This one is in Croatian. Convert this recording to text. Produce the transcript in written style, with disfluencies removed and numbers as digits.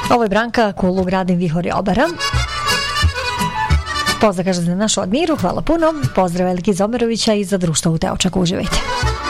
Ovo je Branka, Kulu, Gradim, Vihor i Obara. Pozdrav kaže za našu Admiru, hvala puno. Pozdrav Veliki iz Omerovića i za društvo u Teočaku, uživajte.